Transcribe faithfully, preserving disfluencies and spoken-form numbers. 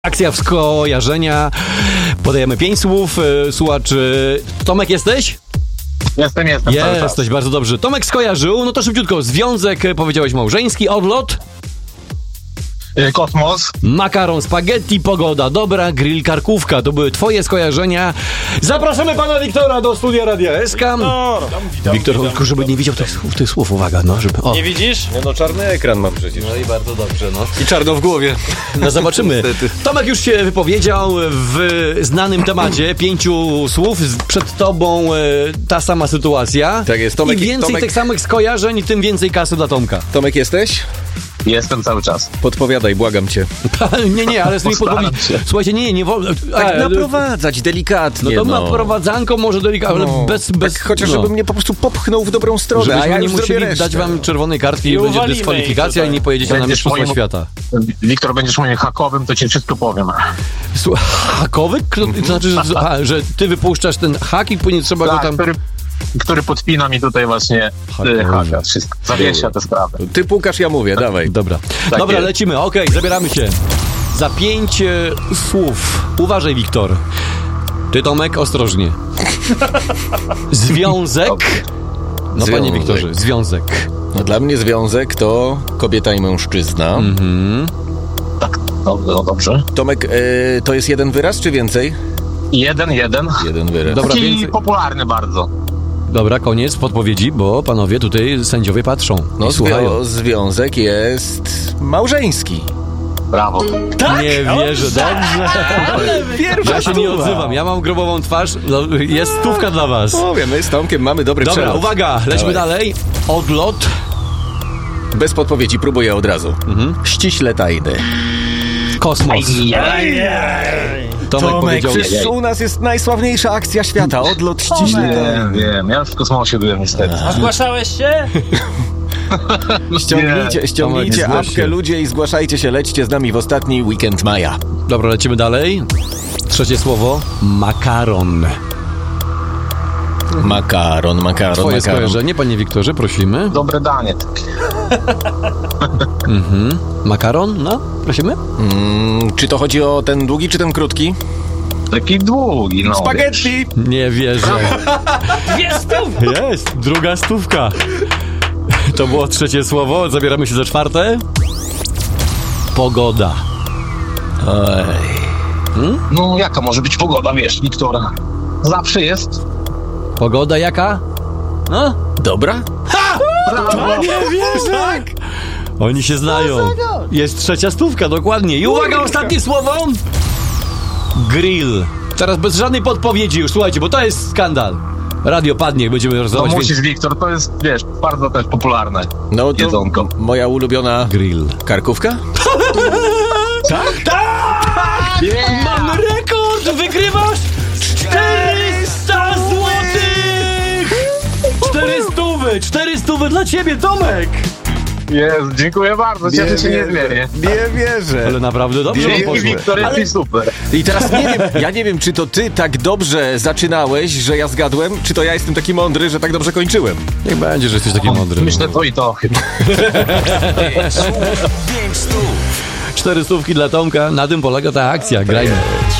Akcja w skojarzenia. Podajemy pięć słów. Słuchacz, Tomek, jesteś? Jestem, jestem. Jesteś, bardzo dobrze. Tomek skojarzył, no to szybciutko. Związek, powiedziałeś, małżeński, odlot. Kosmos. Makaron, spaghetti, pogoda, dobra, grill, karkówka. To były twoje skojarzenia. Zapraszamy pana Wiktora do studia Radia S K. Wiktor, witam, Wiktor, witam, tylko żeby nie widział tych słów, tych słów, uwaga, no, żeby... O. Nie widzisz? Nie no, czarny ekran mam przecież. No i bardzo dobrze, no. I czarno w głowie. No zobaczymy. Tomek już się wypowiedział w znanym temacie, pięciu słów. Przed tobą e, ta sama sytuacja. Tak jest, Tomek. Im więcej Tomek, tych samych skojarzeń, tym więcej kasy dla Tomka. Tomek, jesteś? Jestem cały czas. Podpowiadaj, błagam cię. nie, nie, ale z tymi Postaram podpowiedzi... się. Słuchajcie, nie, nie wolno... Tak e, naprowadzać delikatnie, No to no. naprowadzanko może delikatnie, ale No, bez... bez tak chociaż no. żeby mnie po prostu popchnął w dobrą stronę, Żebyśmy a ja nie już zrobię musieli resztę. dać wam czerwonej kartki i I będzie uwalimy dyskwalifikacja ich i nie pojedziecie na Będziesz Mistrzostwa moim- Świata. Wiktor, będziesz moim hakowym, to ci wszystko powiem. Słuchaj, hakowy? Kto- To znaczy, że, a, że ty wypuszczasz ten hak i później trzeba go Tak, tam... który, który podpina mi tutaj właśnie Hakowy. y, haka. Wszystko. Zawiesza te sprawy. Ty pukasz, ja mówię, dawaj. Dobra, Tak dobra, jest. lecimy, okej, zabieramy się. Za pięć e, słów. Uważaj, Wiktor. Ty, Tomek, ostrożnie. Związek. No, panie Związek. Wiktorze, związek. No, dla mnie związek to kobieta i mężczyzna. Mhm. Tak, no, no dobrze. Tomek, e, to jest jeden wyraz, czy więcej? Jeden, jeden. Jeden wyraz. Dobra, Taki więcej. popularny bardzo. Dobra, koniec podpowiedzi, bo panowie tutaj sędziowie patrzą No, i słuchają. zwią- związek jest małżeński. Brawo. Nie wierzę, dobrze. Pierwsza Ja się nie odzywam, ja mam grobową twarz, no, jest stówka dla was. Mówię, my z Tomkiem mamy dobry Dobra, przelot. uwaga, lecimy Dawaj. dalej. Odlot. Bez podpowiedzi, próbuję od razu. Mhm. Ściśle tajny. Kosmos. Tomek, Tomek, powiedział... przecież u nas jest najsławniejsza akcja świata. Odlot ściśle tajny. Wiem, wiem. Ja już w kosmosie byłem niestety. A zgłaszałeś się? Ściągnijcie, ściągnijcie Tomek, nie zgłoś apkę się. ludzie i zgłaszajcie się, lećcie z nami w ostatni weekend maja. Dobra, lecimy dalej. Trzecie słowo. Makaron. Makaron, makaron, Twoje makaron. skojarzenie, panie Wiktorze, prosimy. Dobre danie. takie. Mhm. Makaron, no, prosimy. Mm, czy to chodzi o ten długi, czy ten krótki? Taki długi, no. Spaghetti! Nie wierzę. Jest tu! Jest, druga stówka. To było trzecie słowo, zabieramy się za czwarte. Pogoda. Oj. No jaka może być pogoda, wiesz, Wiktora? Zawsze jest. Pogoda jaka? No? Dobra? Brawo. Nie wierzę. Tak. Oni się znają. Jest trzecia stówka, dokładnie. I uwaga, ostatnie słowo. Grill. Teraz bez żadnej podpowiedzi już, słuchajcie, bo to jest skandal. Radio padnie, jak będziemy No rozmawiać. musisz, Wiktor, to jest, wiesz, bardzo też popularne. No to Jedzonko. moja ulubiona Grill. karkówka? Tak? Tak! Mamy rekord! Wygrywasz czterysta złotych! Cztery stówy! Cztery stówy dla ciebie, Tomek! Jest, dziękuję bardzo, cieszę się niezmiernie. Nie wierzę. Ale naprawdę dobrze wam Dzięki, poszło. Wiktor, jesteś super. I teraz nie wiem, ja nie wiem, czy to ty tak dobrze zaczynałeś, że ja zgadłem, czy to ja jestem taki mądry, że tak dobrze kończyłem. Niech będzie, że jesteś taki mądry. Myślę to i to chyba. Cztery stówki dla Tomka, na tym polega ta akcja, grajmy.